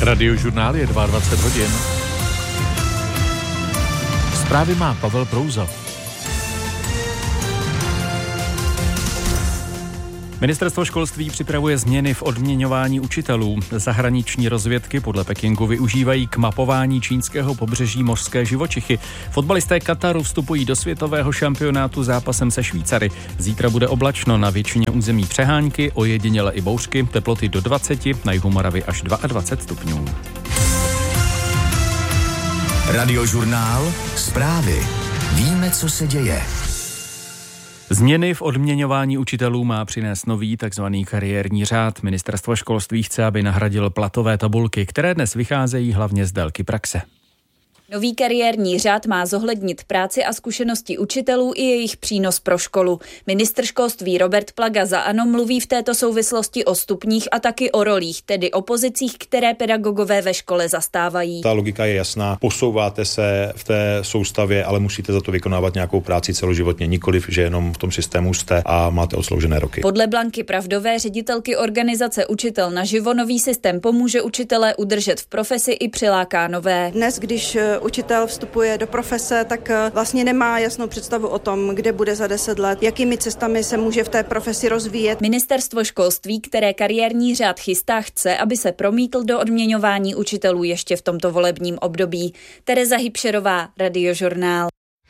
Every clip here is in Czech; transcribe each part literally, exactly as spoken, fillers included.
Radiožurnál je dvacet dva hodin. Zprávy má Pavel Prouza. Ministerstvo školství připravuje změny v odměňování učitelů. Zahraniční rozvědky podle Pekingu využívají k mapování čínského pobřeží mořské živočichy. Fotbalisté Kataru vstupují do světového šampionátu zápasem se Švýcary. Zítra bude oblačno, na většině území přehánky, ojediněle i bouřky, teploty do dvacet, na jihu Moravy až dvacet dva stupňů. Radiožurnál, zprávy. Víme, co se děje. Změny v odměňování učitelů má přinést nový takzvaný kariérní řád. Ministerstvo školství chce, aby nahradil platové tabulky, které dnes vycházejí hlavně z délky praxe. Nový kariérní řád má zohlednit práci a zkušenosti učitelů i jejich přínos pro školu. Ministr školství Robert Plaga za ANO mluví v této souvislosti o stupních a taky o rolích, tedy o pozicích, které pedagogové ve škole zastávají. Ta logika je jasná, posouváte se v té soustavě, ale musíte za to vykonávat nějakou práci celoživotně, nikoliv, že jenom v tom systému jste a máte odsloužené roky. Podle Blanky Pravdové, ředitelky organizace Učitel naživo, nový systém pomůže učitelé udržet v profesi i přiláká nové. Dnes, když učitel vstupuje do profese, tak vlastně nemá jasnou představu o tom, kde bude za deset let, jakými cestami se může v té profesi rozvíjet. Ministerstvo školství, které kariérní řád chystá, chce, aby se promítl do odměňování učitelů ještě v tomto volebním období. Tereza Hybšerová, Radiožurnál.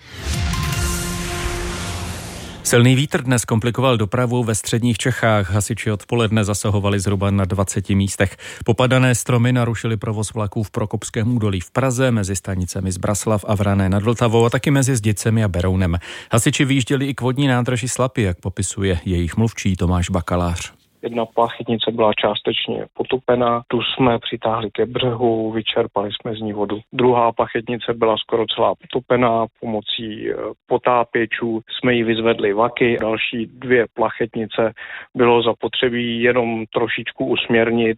Silný vítr dnes komplikoval dopravu ve středních Čechách. Hasiči odpoledne zasahovali zhruba na dvaceti místech. Popadané stromy narušily provoz vlaků v Prokopském údolí v Praze, mezi stanicemi Zbraslav a Vrané nad Vltavou a taky mezi Zdicemi a Berounem. Hasiči vyjížděli i k vodní nádrži Slapy, jak popisuje jejich mluvčí Tomáš Bakalář. Jedna plachetnice byla částečně potopená, tu jsme přitáhli ke břehu, vyčerpali jsme z ní vodu. Druhá plachetnice byla skoro celá potopená, pomocí potápěčů jsme ji vyzvedli vaky. Další dvě plachetnice bylo zapotřebí jenom trošičku usměrnit.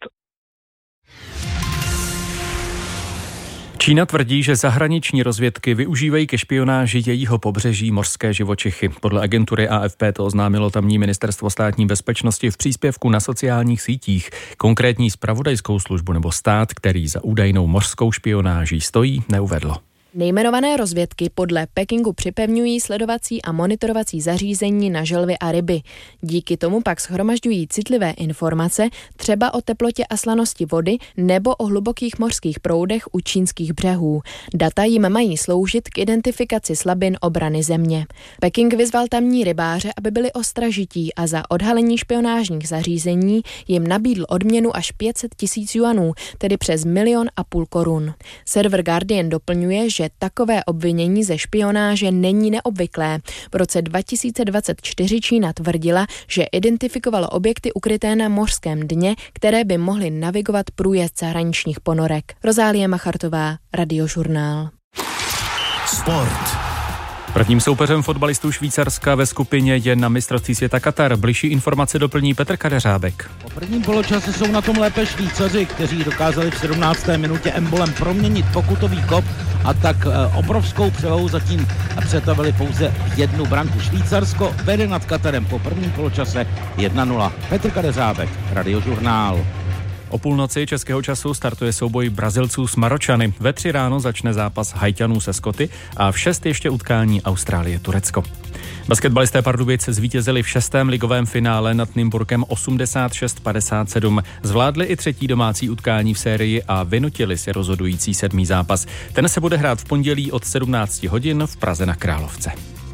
Čína tvrdí, že zahraniční rozvědky využívají ke špionáži jejího pobřeží mořské živočichy. Podle agentury A F P to oznámilo tamní ministerstvo státní bezpečnosti v příspěvku na sociálních sítích. Konkrétní zpravodajskou službu nebo stát, který za údajnou mořskou špionáží stojí, neuvedlo. Nejmenované rozvědky podle Pekingu připevňují sledovací a monitorovací zařízení na želvy a ryby. Díky tomu pak shromažďují citlivé informace třeba o teplotě a slanosti vody nebo o hlubokých mořských proudech u čínských břehů. Data jim mají sloužit k identifikaci slabin obrany země. Peking vyzval tamní rybáře, aby byli ostražití a za odhalení špionážních zařízení jim nabídl odměnu až pět set tisíc juanů, tedy přes milion a půl korun. Server Guardian doplňuje, že takové obvinění ze špionáže není neobvyklé. V roce dva tisíce dvacet čtyři Čína tvrdila, že identifikovala objekty ukryté na mořském dně, které by mohly navigovat průjezd zahraničních ponorek. Rozálie Machartová, Radiožurnál. Sport. Prvním soupeřem fotbalistů Švýcarska ve skupině je na mistrovství světa Katar. Bližší informace doplní Petr Kadeřábek. Po prvním poločase jsou na tom lépe Švýcaři, kteří dokázali v sedmnácté minutě embolem proměnit pokutový kop a tak e, obrovskou převahou zatím přetavili pouze jednu branku. Švýcarsko vede nad Katarem po prvním poločase jedna nula. Petr Kadeřábek, Radiožurnál. O půlnoci českého času startuje souboj Brazilců s Maročany. Ve tři ráno začne zápas Haiťanů se Skoty a v šest ještě utkání Austrálie-Turecko. Basketbalisté Pardubice zvítězili v šestém ligovém finále nad Nymburkem osmdesát šest padesát sedm. Zvládli i třetí domácí utkání v sérii a vynutili si rozhodující sedmý zápas. Ten se bude hrát v pondělí od sedmnáct hodin v Praze na Královce.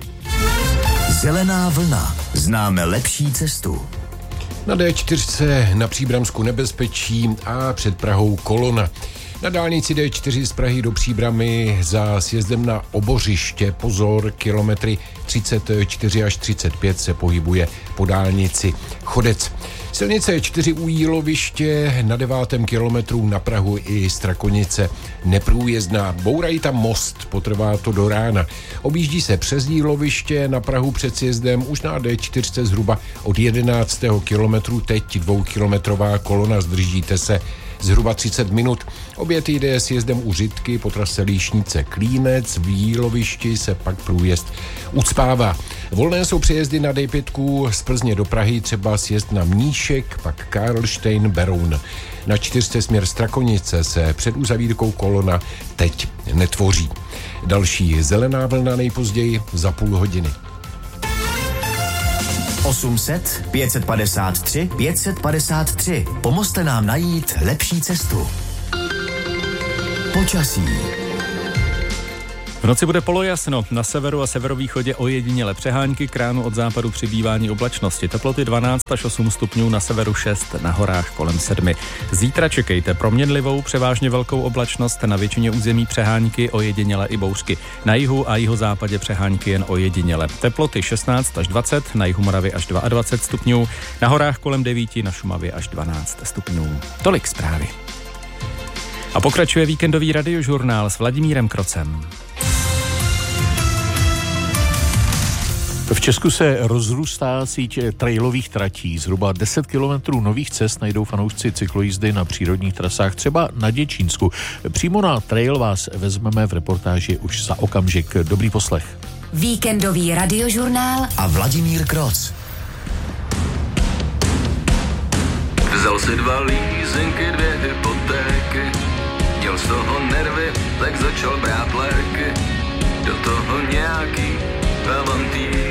Zelená vlna. Známe lepší cestu. Na D čtyři na Příbramsku nebezpečí a před Prahou kolona. Na dálnici D čtyři z Prahy do Příbramy za sjezdem na Obořiště, pozor, kilometry třicet čtyři až třicet pět se pohybuje po dálnici Chodec. Silnice čtyři u Jíloviště na devátém kilometru na Prahu i Strakonice neprůjezdná. Bourají tam most, potrvá to do rána. Objíždí se přes Jíloviště na Prahu před sjezdem už na D čtyři zhruba od jedenáctého kilometru, teď dvoukilometrová kolona, zdržíte se zhruba třicet minut. Oběd jde sjezdem u Řitky po trase Líšnice Klínec, v Jílovišti se pak průjezd ucpává. Volné jsou přejezdy na D pět z Plzně do Prahy, třeba sjezd na Mníšek, pak Karlštejn, Beroun. Na čtyřce směr Strakonice se před uzavírkou kolona teď netvoří. Další zelená vlna nejpozději za půl hodiny. osm set pět set padesát tři pět set padesát tři. Pomozte nám najít lepší cestu. Počasí. V noci bude polojasno, na severu a severovýchodě ojediněle přehánky, k ránu od západu přibývání oblačnosti. Teploty dvanáct až osm stupňů, na severu šest, na horách kolem sedmi. Zítra čekejte proměnlivou, převážně velkou oblačnost, na většině území přehánky, ojediněle i bouřky. Na jihu a jihozápadě přehánky jen ojediněle. Teploty šestnáct až dvacet, na jihu Moravy až dvacet dva stupňů, na horách kolem devět, na Šumavě až dvanáct stupňů. Tolik zprávy. A pokračuje víkendový radiožurnál s Vladimírem Krocem. V Česku se rozrůstá síť trailových tratí. Zhruba deset kilometrů nových cest najdou fanoušci cyklojízdy na přírodních trasách, třeba na Děčínsku. Přímo na trail vás vezmeme v reportáži už za okamžik. Dobrý poslech. Víkendový radiožurnál a Vladimír Kroc. Vzal si dva lízenky, dvě hypotéky, měl z toho nervy, tak začal brát léky, do toho nějaký Avantí.